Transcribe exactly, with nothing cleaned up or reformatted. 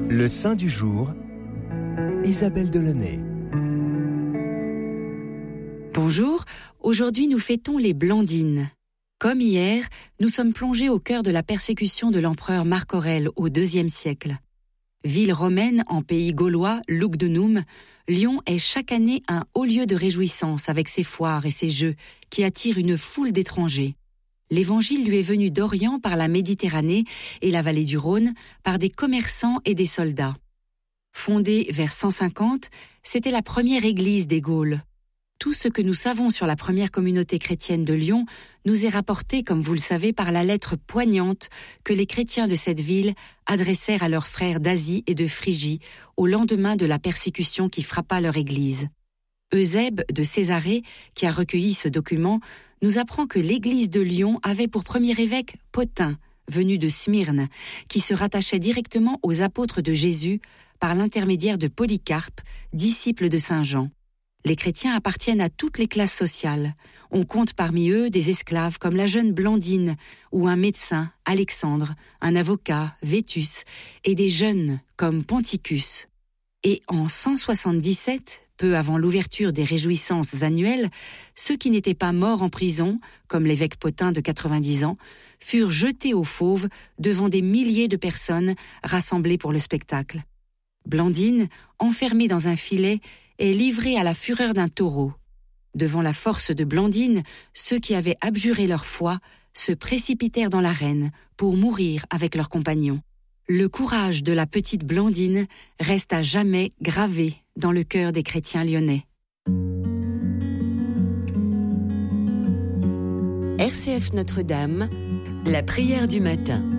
Le saint du jour, Isabelle Delaunay. Bonjour, aujourd'hui nous fêtons les Blandines. Comme hier, nous sommes plongés au cœur de la persécution de l'empereur Marc Aurèle au deuxième siècle. Ville romaine en pays gaulois, Lugdunum, Lyon est chaque année un haut lieu de réjouissance avec ses foires et ses jeux qui attirent une foule d'étrangers. L'évangile lui est venu d'Orient par la Méditerranée et la vallée du Rhône par des commerçants et des soldats. Fondée vers cent cinquante, c'était la première église des Gaules. Tout ce que nous savons sur la première communauté chrétienne de Lyon nous est rapporté, comme vous le savez, par la lettre poignante que les chrétiens de cette ville adressèrent à leurs frères d'Asie et de Phrygie au lendemain de la persécution qui frappa leur église. Eusèbe de Césarée, qui a recueilli ce document, nous apprend que l'église de Lyon avait pour premier évêque Pothin, venu de Smyrne, qui se rattachait directement aux apôtres de Jésus par l'intermédiaire de Polycarpe, disciple de Saint Jean. Les chrétiens appartiennent à toutes les classes sociales. On compte parmi eux des esclaves comme la jeune Blandine ou un médecin, Alexandre, un avocat, Vétus, et des jeunes comme Ponticus. Et en cent soixante-dix-sept, peu avant l'ouverture des réjouissances annuelles, ceux qui n'étaient pas morts en prison, comme l'évêque Pothin de quatre-vingt-dix ans, furent jetés aux fauves devant des milliers de personnes rassemblées pour le spectacle. Blandine, enfermée dans un filet, est livrée à la fureur d'un taureau. Devant la force de Blandine, ceux qui avaient abjuré leur foi se précipitèrent dans l'arène pour mourir avec leurs compagnons. Le courage de la petite Blandine reste à jamais gravé dans le cœur des chrétiens lyonnais. R C F Notre-Dame, la prière du matin.